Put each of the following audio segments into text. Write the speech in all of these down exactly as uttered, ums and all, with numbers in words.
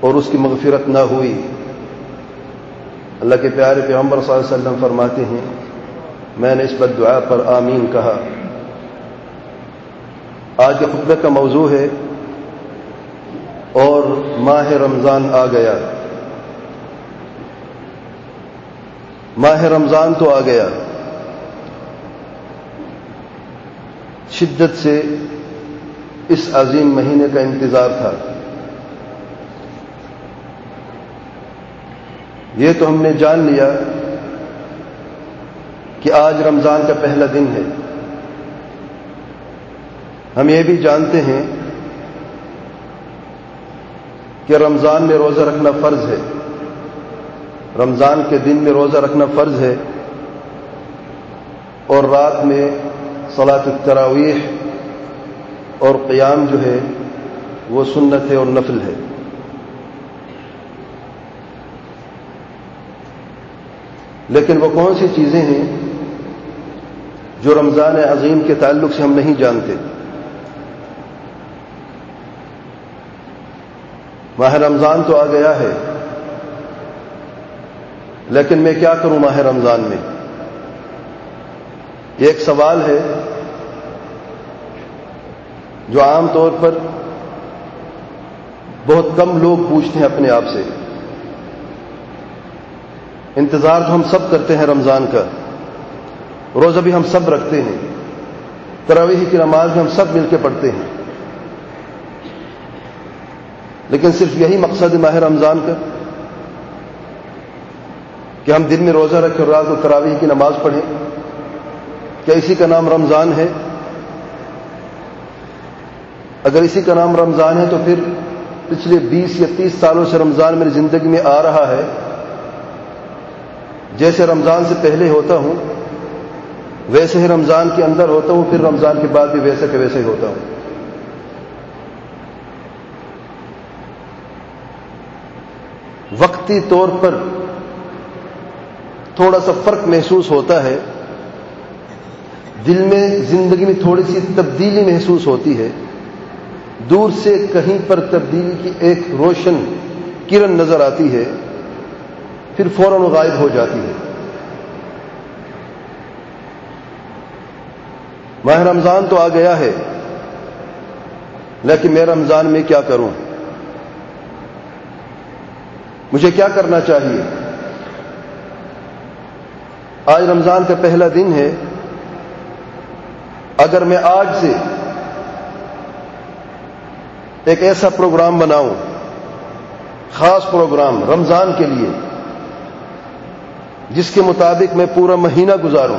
اور اس کی مغفرت نہ ہوئی، اللہ کے پیارے پیغمبر صلی اللہ علیہ وسلم فرماتے ہیں میں نے اس بد دعا پر آمین کہا۔ آج کے خطبے کا موضوع ہے اور ماہ رمضان آ گیا۔ ماہ رمضان تو آ گیا، شدت سے اس عظیم مہینے کا انتظار تھا۔ یہ تو ہم نے جان لیا کہ آج رمضان کا پہلا دن ہے۔ ہم یہ بھی جانتے ہیں کہ رمضان میں روزہ رکھنا فرض ہے، رمضان کے دن میں روزہ رکھنا فرض ہے، اور رات میں صلاۃ التراویح اور قیام جو ہے وہ سنت ہے اور نفل ہے۔ لیکن وہ کون سی چیزیں ہیں جو رمضان عظیم کے تعلق سے ہم نہیں جانتے؟ ماہ رمضان تو آ گیا ہے، لیکن میں کیا کروں ماہ رمضان میں؟ یہ ایک سوال ہے جو عام طور پر بہت کم لوگ پوچھتے ہیں اپنے آپ سے۔ انتظار تو ہم سب کرتے ہیں رمضان کا، روزہ بھی ہم سب رکھتے ہیں، تراویح کی نماز بھی ہم سب مل کے پڑھتے ہیں، لیکن صرف یہی مقصد ہے ماہ رمضان کا کہ ہم دن میں روزہ رکھیں اور رات کو تراویح کی نماز پڑھیں؟ کیا اسی کا نام رمضان ہے؟ اگر اسی کا نام رمضان ہے تو پھر پچھلے بیس یا تیس سالوں سے رمضان میری زندگی میں آ رہا ہے، جیسے رمضان سے پہلے ہوتا ہوں ویسے ہی رمضان کے اندر ہوتا ہوں، پھر رمضان کے بعد بھی ویسے کہ ویسے ہی ہوتا ہوں۔ وقتی طور پر تھوڑا سا فرق محسوس ہوتا ہے، دل میں زندگی میں تھوڑی سی تبدیلی محسوس ہوتی ہے، دور سے کہیں پر تبدیلی کی ایک روشن کرن نظر آتی ہے، پھر فوراً غائب ہو جاتی ہے۔ ماہ رمضان تو آ گیا ہے، لیکن میں رمضان میں کیا کروں؟ مجھے کیا کرنا چاہیے؟ آج رمضان کا پہلا دن ہے، اگر میں آج سے ایک ایسا پروگرام بناؤں، خاص پروگرام رمضان کے لیے، جس کے مطابق میں پورا مہینہ گزاروں،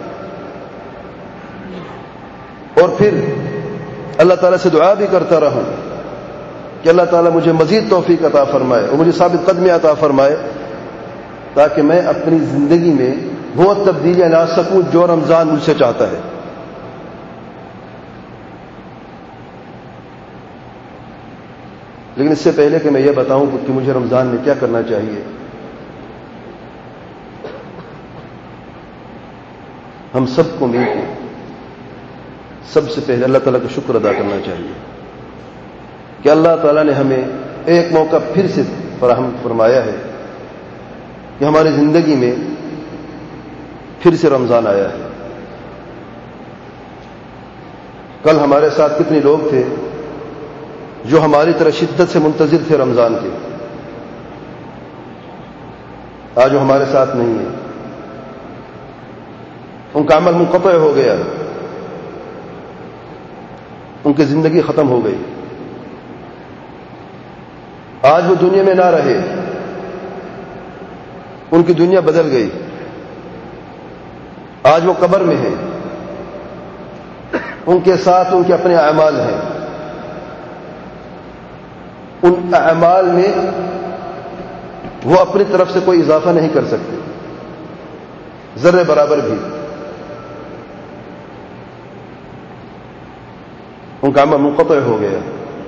اور پھر اللہ تعالیٰ سے دعا بھی کرتا رہوں کہ اللہ تعالیٰ مجھے مزید توفیق عطا فرمائے اور مجھے ثابت قدمی عطا فرمائے، تاکہ میں اپنی زندگی میں وہ تبدیلیاں لا سکوں جو رمضان مجھ سے چاہتا ہے۔ لیکن اس سے پہلے کہ میں یہ بتاؤں کہ مجھے رمضان میں کیا کرنا چاہیے، ہم سب کو مل کے سب سے پہلے اللہ تعالیٰ کا شکر ادا کرنا چاہیے کہ اللہ تعالیٰ نے ہمیں ایک موقع پھر سے فراہم فرمایا ہے کہ ہماری زندگی میں پھر سے رمضان آیا ہے۔ کل ہمارے ساتھ کتنے لوگ تھے جو ہماری طرح شدت سے منتظر تھے رمضان کے، آج وہ ہمارے ساتھ نہیں ہے، ان کا عمل منقطع ہو گیا، ان کی زندگی ختم ہو گئی، آج وہ دنیا میں نہ رہے، ان کی دنیا بدل گئی، آج وہ قبر میں ہیں، ان کے ساتھ ان کے اپنے اعمال ہیں، ان اعمال میں وہ اپنی طرف سے کوئی اضافہ نہیں کر سکتے ذرے برابر بھی، ان کا عمل منقطع ہو گیا۔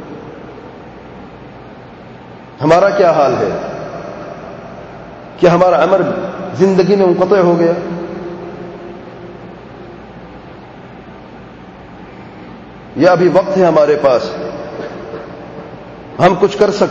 ہمارا کیا حال ہے؟ کیا ہمارا عمل زندگی میں منقطع ہو گیا؟ یا ابھی وقت ہے ہمارے پاس، ہم کچھ کر سکتے